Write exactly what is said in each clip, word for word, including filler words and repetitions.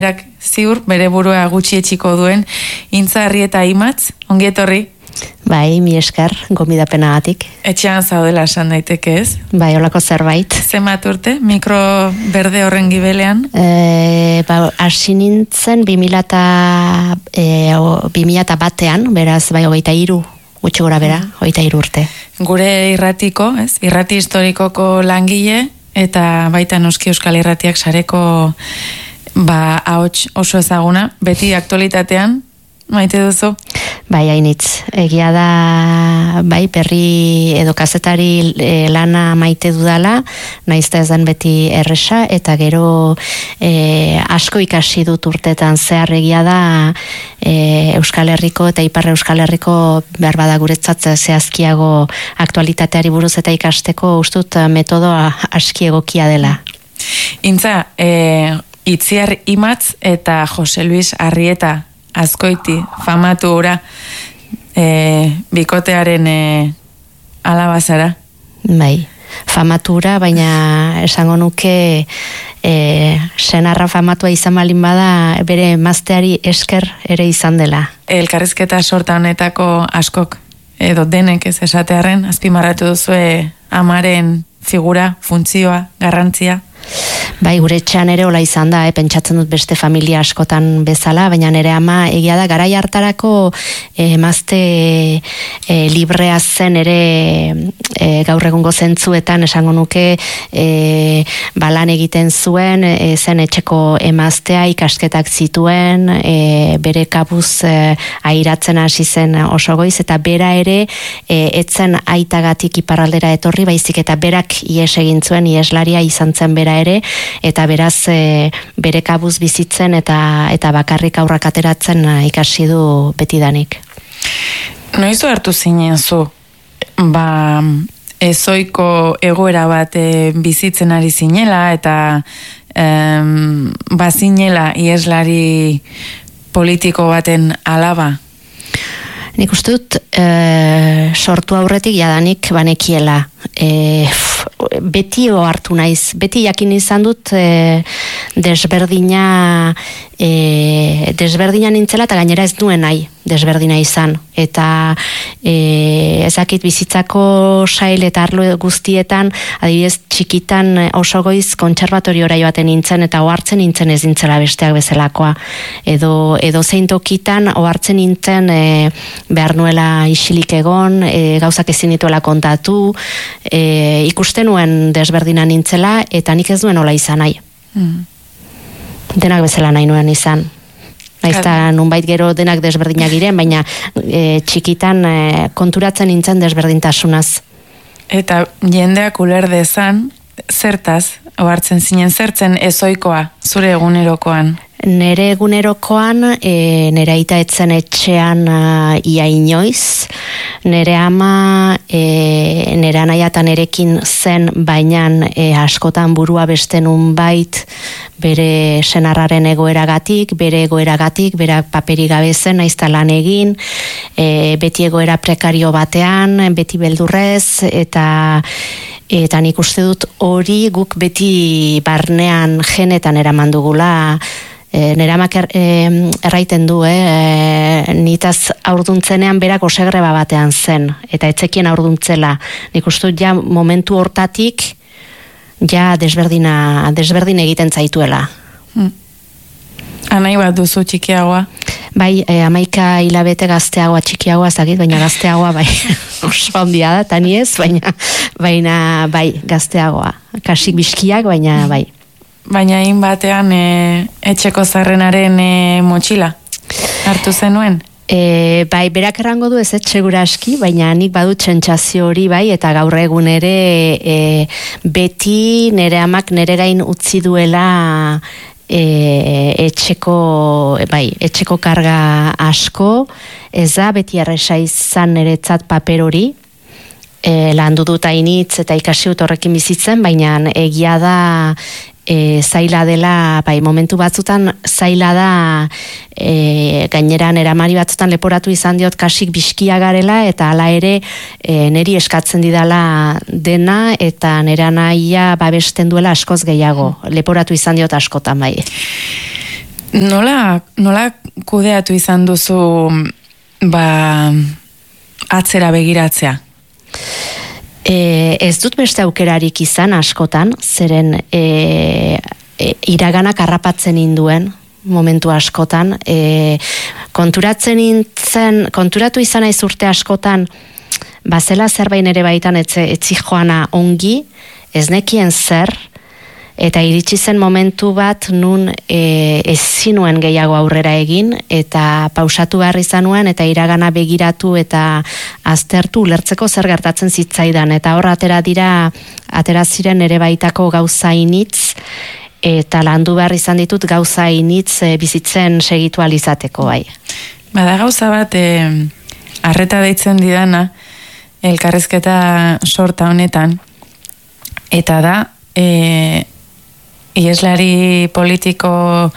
Ziur, bere burua gutxi etxiko duen, Intza Arrieta Imatz, ongi etorri? Bai, mi esker, gomidapenagatik. Etxean zaudela esan daiteke ez? Bai, holako zerbait. Zenbat urte, mikro berde horren gibelean? E, ba, hasi nintzen bi mila batean, beraz, bai, hogeita hiru, gutxi gora bera, hogeita hiru urte. Gure irratiko, ez? Irrati historikoko langile, eta baita noski Euskal Irratiak sareko ba, ahots oso ezaguna, beti aktualitatean, maite duzu? Bai, hainitz. Egia da, bai, berri edo kazetari e, lana maite dudala, naizta ez den beti erresa, eta gero e, asko ikasi dut urtetan zehar egia da e, Euskal Herriko eta Ipar Euskal Herriko behar bada guretzat zehazkiago aktualitateari buruz eta ikasteko ustut metodoa aski egokia dela. Intza, e, Itziar Imatz eta Jose Luis Arrieta Azkoiti, famatu ura, e, bikotearen e, alabazara. Bai, famatu ura, baina esango nuke e, senarra famatua izan balin bada, bere emazteari esker ere izan dela. Elkarrizketa sorta honetako askok, edo denek ez esatearren, azpimarratu duzue amaren figura, funtzioa, garrantzia. Bai, gure etxean ere hola izan da, eh? Pentsatzen dut beste familia askotan bezala, baina nire ama egia da, garai hartarako emazte eh, eh, librea zen ere eh, gaur egungo zentzuetan esango nuke eh, balan egiten zuen, eh, zen etxeko emaztea ikasketak zituen, eh, bere kabuz eh, airatzen hasi zen oso goiz, eta bera ere eh, etzen aitagatik iparraldera etorri, baizik eta berak ies egin zuen, ieslaria izan zen bera ere, eta beraz e, bere kabuz bizitzen eta eta bakarrik aurrak ateratzen ikasi du betidanik. Noizu hartu zinen zu, ba, ezoiko egoera bat e, bizitzen ari zinela eta em, bazinela ieslari politiko baten alaba? Nik uste dut e, sortu aurretik jadanik banekiela. E, beti ohartu naiz, beti jakin izan dut e, desberdina e, desberdina nintzela eta gainera ez duen nahi desberdina izan, eta e, ezakit bizitzako sail eta arlo guztietan, adibidez txikitan oso goiz kontserbatoriora joaten nintzen eta ohartzen nintzen ez nintzela besteak bezalakoa, edo, edo zein tokitan ohartzen nintzen e, behar nuela isilik egon, e, gauzak ezin dituela kontatu, e, ikusten nuen desberdina nintzela eta nik ez duen hola izan nahi. Mm. Denak bezala nahi nuen izan. Naizta nunbait gero denak desberdinak giren, baina e, txikitan e, konturatzen nintzen desberdintasunaz. Eta jendeak uler dezan, zertaz, ohartzen zinen, zertzen ezoikoa, zure egunerokoan? Nere egunerokoan, e, nere aita etzen etxean uh, ia inoiz, nere ama e, nere anaia eta nerekin zen, baina e, askotan burua beste nunbait bere senarraren egoeragatik, bere egoeragatik, berak paperi gabe zen, naizta lan egin, e, beti egoera prekario batean, beti beldurrez, eta eta nik uste dut hori guk beti barnean genetan eraman dugula. E, nire amak er, e, erraiten du, eh? e, nitaz aurduntzenean berak osegreba batean zen, eta etzekien aurduntzela. Nik uste dut ja momentu hortatik ja desberdina, desberdin egiten zaituela. Hmm. Anai bat duzu txikiagoa? Bai, e, amaika hilabete gazteagoa, txikiagoa zagit, baina gazteagoa bai oso handia da, tani ez, baina, baina bai, gazteagoa. Kasik biskiak, baina bai. Baina egin batean e, etxeko zarrenaren e, motxila hartu zenuen? E, bai, berak errango du ez etxegura aski, baina nik badut tsentsazio hori bai, eta gaur egun ere e, beti nire amak nire gain utzi duela e, etxeko, bai, etxeko karga asko, ez da beti erresa izan niretzat paper hori, e, landu dut hainitz eta ikasi dut horrekin bizitzen, baina egia da E, zaila dela, bai, momentu batzutan zaila da, e, gaineran eramari batzutan leporatu izan diot kasik biskia garela, eta hala ere e, neri eskatzen didala dena, eta nera nahia babesten duela askoz gehiago, leporatu izan diot askotan bai. Nola, nola kudeatu izan duzu ba, atzera begiratzea? E, ez dut beste aukerarik izan askotan, zeren e, e, iraganak harrapatzen induen momentu askotan, e, konturatzen nintzen, konturatu izan naiz urte askotan, bazela zerbait ere baitan etze, etzi joana ongi, ez nekien zer, eta iritsi zen momentu bat nun e, ez zinuen gehiago aurrera egin, eta pausatu behar izan nuen, eta iragana begiratu eta aztertu ulertzeko zer gertatzen zitzaidan, eta hor atera dira, atera ziren ere baitako gauza initz, eta landu behar izan ditut gauza initz e, bizitzen segitu alizateko bai. Bada gauza bat, e, arreta deitzen didana, elkarrizketa sorta honetan, eta da, e, ieslari politiko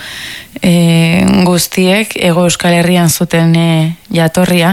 e, guztiek Ego Euskal Herrian zuten e, jatorria,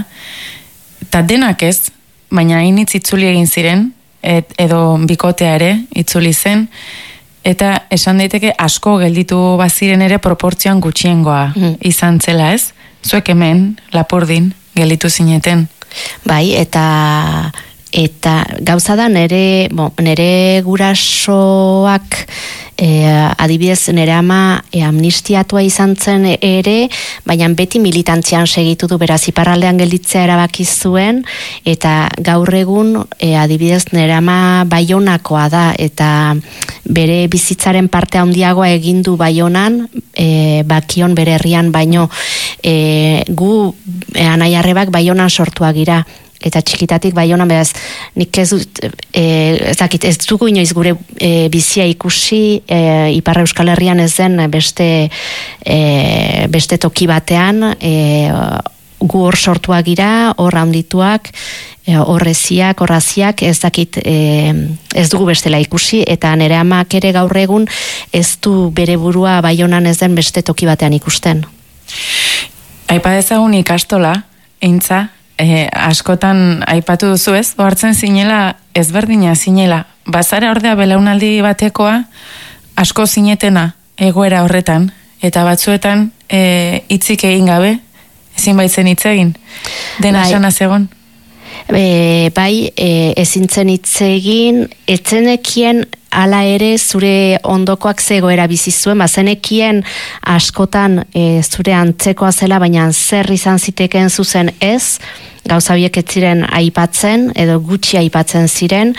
eta denak ez, baina initz itzuli egin ziren, et, edo bikotea ere itzuli zen, eta esan daiteke asko gelditu baziren ere proportzioan gutxiengoa mm. izan zela ez? Zuek hemen, Lapurdin, gelditu zineten. Bai, eta eta gauza da nere, bo, nere gurasoak e, adibidez nere ama e, amnistiatua izan zen ere, baina beti militantzian segitu du, beraz iparraldean gelditzea erabaki zuen, eta gaur egun e, adibidez nere ama Baionakoa da, eta bere bizitzaren parte handiagoa egin du Baionan, e, Bakion bere herrian baino, e, gu e, anaiarrebak Baionan sortuak gira, eta txikitatik Baionan, beraz, nik ez dut, e, ez dakit, ez dugu inoiz gure e, bizia ikusi, e, Ipar Euskal Herrian ez den beste, e, beste toki batean, e, gu hor sortuak gira, hor handituak, e, horreziak, horraziak, ez dakit, e, ez dugu bestela ikusi, eta nire amak ere gaur egun ez du bere burua Baionan ez den beste toki batean ikusten. Aipa dezagun ikastola, eintza, Eh, askotan aipatu duzu ez, ohartzen zinela ezberdina zinela, bazara ordea belaunaldi batekoa asko zinetena egoera horretan, eta batzuetan eh, hitzik egin gabe, ezin baitzen hitz egin, dena sana zegon. E, bai, e, ezintzen hitz egin, etzenekien hala ere zure ondokoak zegoera bizi zuen, bazenekien askotan e, zure antzekoa zela, baina zer izan ziteken zuzen ez, gauza biek ez ziren aipatzen edo gutxi aipatzen ziren,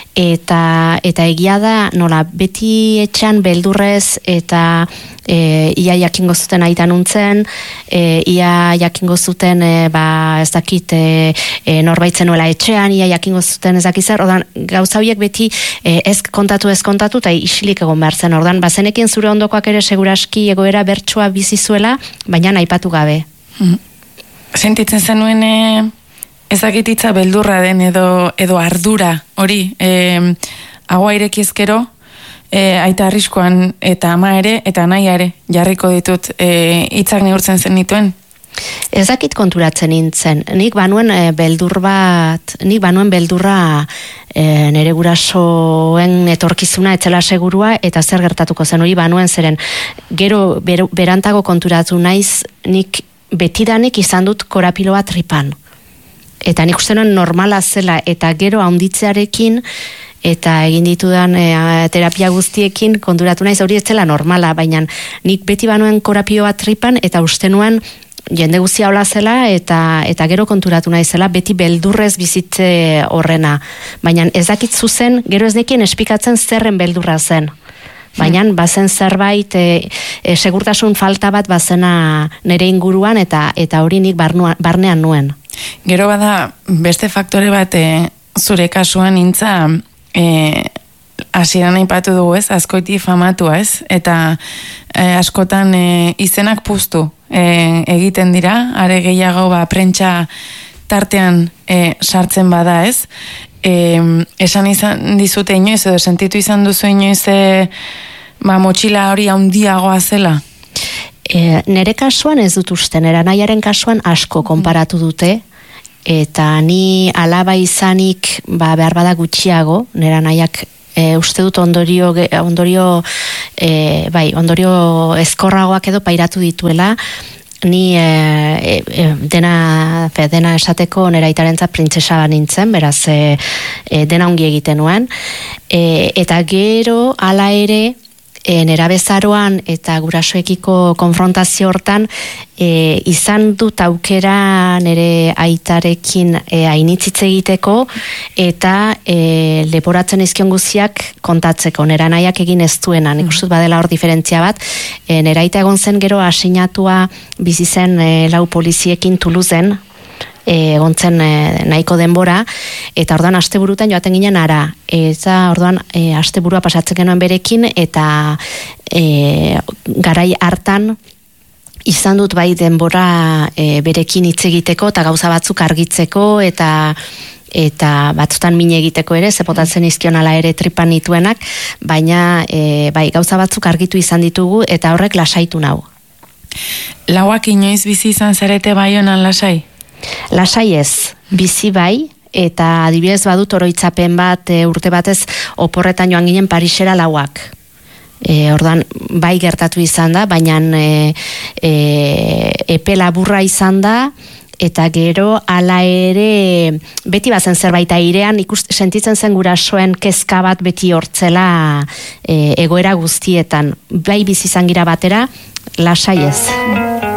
eta eta egia da nola beti etxean beldurrez eta e, ia jakingo zuten aitan untzen, e, ia jakingo zuten e, ba, ez dakit e, e, norbaitzen nuela etxean, ia jakingo zuten ez dakit zer, ordan gauza biek beti e, ez kontatu ez kontatu eta isilik egon behar zen, ordan bazenekin zure ondokoak ere seguraski egoera bertsua bizi zuela, baina aipatu gabe. Mm. Sentitzen zenuen e, ezakititza beldurra den edo, edo ardura hori, e, agua irekizkero, e, aita arriskoan eta ama ere eta naia ere jarriko ditut e, hitzak neurtzen zen dituen? Ezakit konturatzen nintzen, nik banuen e, beldur bat, nik banuen beldurra e, nere gurasoen etorkizuna etzela segurua eta zer gertatuko zen hori banuen zeren, gero ber, berantago konturatu naiz, nik betidanik izan dut korapiloa tripan. Eta nik uste nuen normala zela, eta gero haunditzearekin, eta egin ditudan e, terapia guztiekin konturatu naiz hori ez zela normala, baina nik beti banuen korapioa tripan, eta uste nuen jende guztia hola zela, eta, eta gero konturatu naizela, beti beldurrez bizitze horrena. Baina ez dakit zuzen, gero ez nekien espikatzen zerren beldurra zen. Baina bazen zerbait e, e, segurtasun falta bat bazena nere inguruan eta eta hori nik barnua, barnean nuen. Gero bada beste faktore bat e, zure kasuan intza e, hasieran aipatu dugu ez, askoiti famatua ez, eta e, askotan e, izenak puztu e, egiten dira, are gehiago ba, prentsa tartean e, sartzen bada ez, e, esan izan dizute inoiz edo sentitu izan duzu inoiz e, ba, motxila hori handiagoa zela? E, nere kasuan ez dut uste, nera nahiaren kasuan asko konparatu dute, eta ni alaba izanik ba, behar bada gutxiago, nera nahiak e, uste dut ondorio, ondorio e, bai, ondorio ezkorragoak edo pairatu dituela, ni e, e, dena, fe, dena esateko nera itarentzat printzesa nintzen, beraz e, e, dena ongi egiten nuen, e, eta gero hala ere, E, nera bezaroan eta gurasoekiko konfrontazio hortan e, izan dut aukera nere aitarekin e, ainitzitze egiteko eta e, leporatzen izkion guziak kontatzeko, nera nahiak egin ez duena, nik uste badela hor diferentzia bat, e, nera aita egon zen gero aseinatua bizi zen e, lau poliziekin Tuluzen, egon zen e, nahiko denbora, eta orduan asteburutan joaten ginen ara, eta orduan e, asteburua pasatzen genuen berekin, eta e, garai hartan izan dut bai denbora e, berekin hitz egiteko, eta gauza batzuk argitzeko, eta eta batzutan min egiteko ere, zepotatzen izkion ala ere tripan nituenak, baina e, bai gauza batzuk argitu izan ditugu, eta horrek lasaitu nau. Lauak inoiz bizi izan zarete Baionan lasai? Lasai ez, bizi bai, eta adibidez badut oroitzapen bat e, urte batez oporretan joan ginen Parisera lauak. E, ordan bai gertatu izan da, baina e, e, epe laburra izan da, eta gero hala ere beti bazen zerbait airean, ikust, sentitzen zen gurasoen kezka bat beti hortzela e, egoera guztietan. Bai bizi izan gira batera, lasai ez.